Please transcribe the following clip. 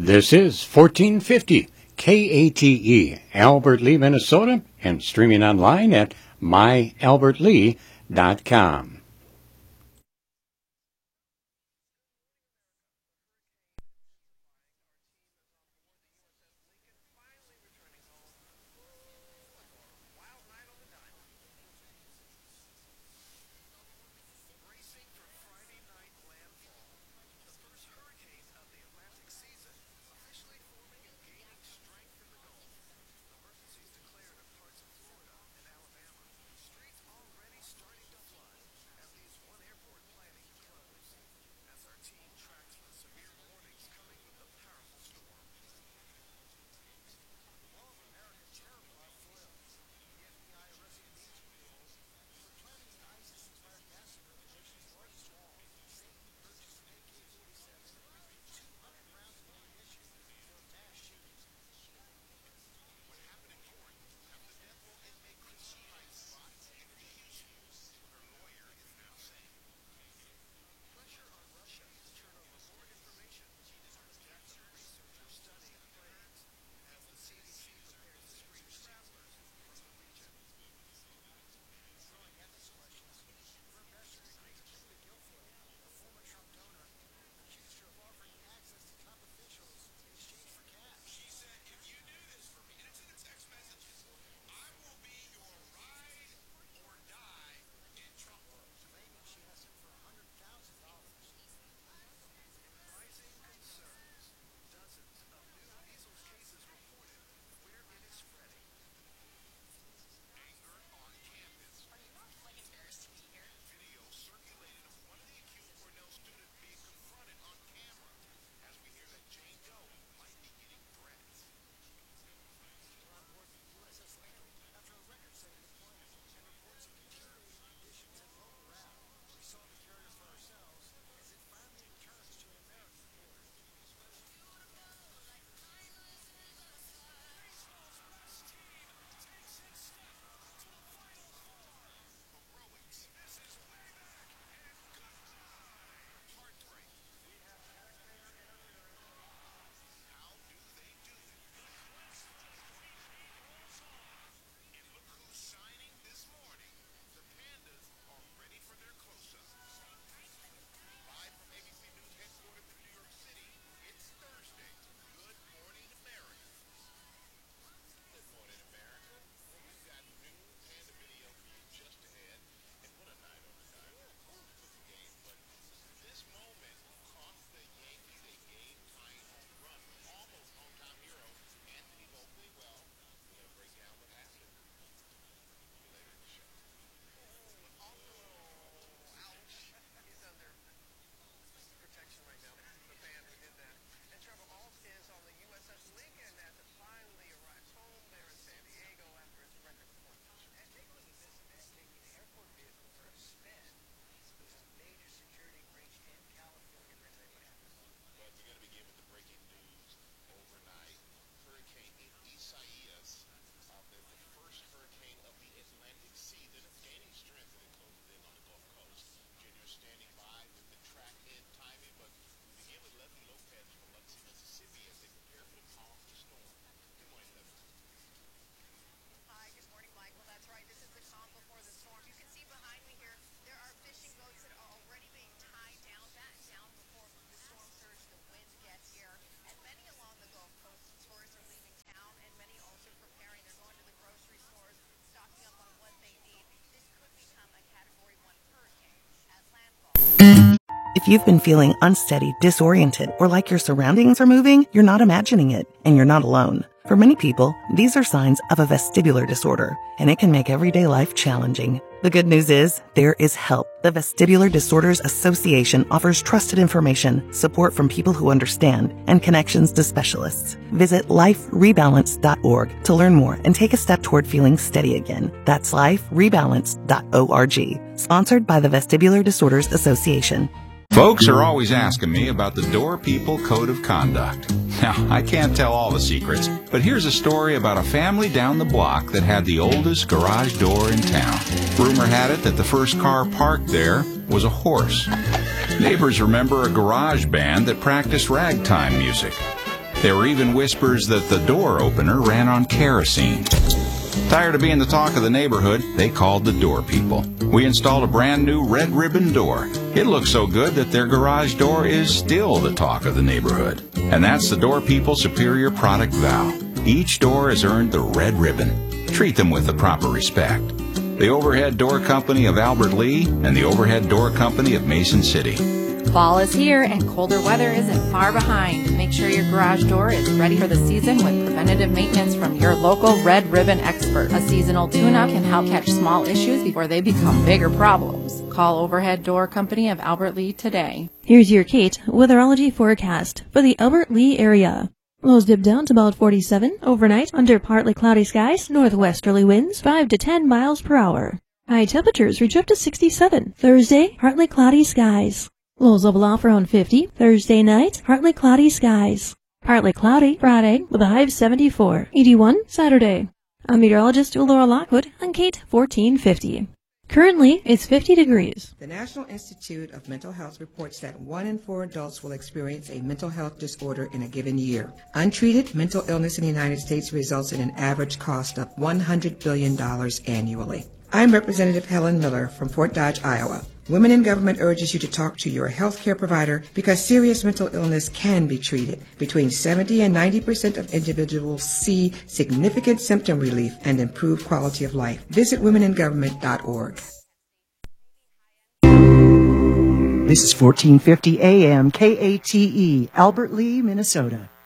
This is 1450 KATE, Albert Lee, Minnesota, and streaming online at myalbertlee.com. If you've been feeling unsteady, disoriented, or like your surroundings are moving, you're not imagining it, and you're not alone. For many people, these are signs of a vestibular disorder, and it can make everyday life challenging. The good news is, there is help. The Vestibular Disorders Association offers trusted information, support from people who understand, and connections to specialists. Visit liferebalance.org to learn more and take a step toward feeling steady again. That's liferebalance.org. Sponsored by the Vestibular Disorders Association. Folks are always asking me about the Door People Code of Conduct. Now, I can't tell all the secrets, but here's a story about a family down the block that had the oldest garage door in town. Rumor had it that the first car parked there was a horse. Neighbors remember a garage band that practiced ragtime music. There were even whispers that the door opener ran on kerosene. Tired of being the talk of the neighborhood, they called the door people. We installed a brand new red ribbon door. It looks so good that their garage door is still the talk of the neighborhood. And that's the Door People Superior Product Vow. Each door has earned the red ribbon. Treat them with the proper respect. The Overhead Door Company of Albert Lea and the Overhead Door Company of Mason City. Fall is here and colder weather isn't far behind. Make sure your garage door is ready for the season with preventative maintenance from your local Red Ribbon expert. A seasonal tune-up can help catch small issues before they become bigger problems. Call Overhead Door Company of Albert Lea today. Here's your Kate weatherology forecast for the Albert Lea area. Lows dip down to about 47 overnight under partly cloudy skies, northwesterly winds 5 to 10 miles per hour. High temperatures reach up to 67. Thursday, partly cloudy skies. Lows level off around 50. Thursday night, partly cloudy skies. Partly cloudy Friday with a high of 74. 81 Saturday. I'm meteorologist Laura Lockwood on Kate 1450. Currently, it's 50 degrees. The National Institute of Mental Health reports that 1 in 4 adults will experience a mental health disorder in a given year. Untreated mental illness in the United States results in an average cost of $100 billion annually. I'm Representative Helen Miller from Fort Dodge, Iowa. Women in Government urges you to talk to your health care provider because serious mental illness can be treated. Between 70 and 90% of individuals see significant symptom relief and improved quality of life. Visit womeningovernment.org. This is 1450 AM KATE, Albert Lea, Minnesota.